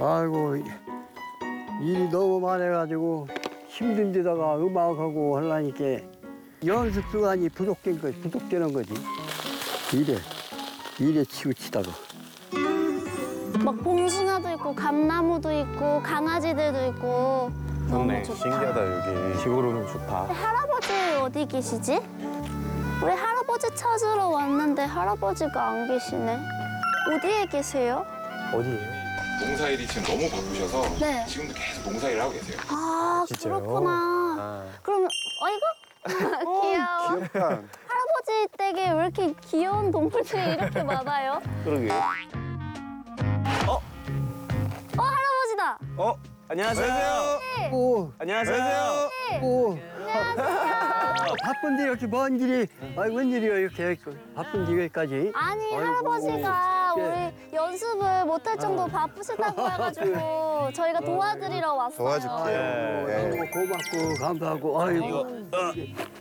아이고 일이 너무 많아가지고 힘든 데다가 음악하고 하려니까 연습 시간이 부족되는 거지. 일에 치우치다가. 막 봉숭아도 있고 감나무도 있고 강아지들도 있고 너무 좋다. 신기하다 여기. 시골은 좋다. 할아버지 어디 계시지? 우리 할아버지 찾으러 왔는데 할아버지가 안 계시네. 어디에 계세요? 어디예요? 농사일이 지금 너무 바쁘셔서 네. 지금도 계속 농사일을 하고 계세요. 아 진짜요? 그렇구나. 그럼 어이구 귀여워. 귀엽다. 할아버지 댁에 왜 이렇게 귀여운 동물들이 이렇게 많아요? 그러게. 할아버지다. 안녕하세요. 오, 안녕하세요. 오. 바쁜데 이렇게 먼 길이, 웬일이야 이렇게 바쁜데 여기까지. 아니 아이고, 할아버지가 예. 우리 연습을 못할 정도 바쁘시다고 해가지고 저희가 도와드리러 왔어요. 도와줄게요. 아이고, 너무 고맙고 감사하고 아이고.